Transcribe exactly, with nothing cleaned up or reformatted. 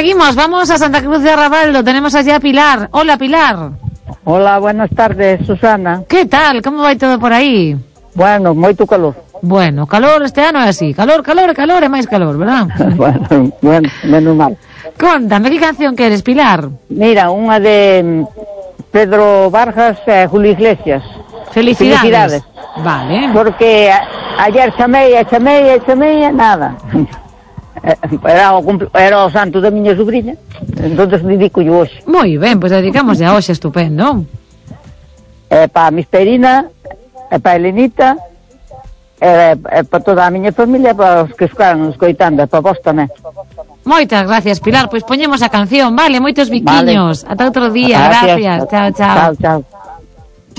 seguimos, vamos a Santa Cruz de Arrabaldo, tenemos allá a Pilar. Hola, Pilar. Hola, buenas tardes, Susana. Que tal, como vai todo por aí? Bueno, moito calor. Bueno, calor este ano é así, calor, calor, calor e máis calor, verdad? bueno, bueno, menos mal. Contame, que canción queres, Pilar? Mira, unha de Pedro Vargas e Julio Iglesias. Felicidades. Felicidades. Vale. Porque a, ayer chamei, e chamei, e chamei, e nada. Era o, era o santo da miña sobrinha, entonces dedico yo hoxe. Moi ben, pois pues dedicamos a hoxe, estupendo. É para a Misperina, é para a Elenita, é, é para toda a miña familia, para os que ficaron escoitando, é para vos tamén. Moitas gracias, Pilar, pois poñemos a canción, vale, moitos biquiños. Vale. Ata outro día, gracias. gracias. Chao, chao. Chao, chao.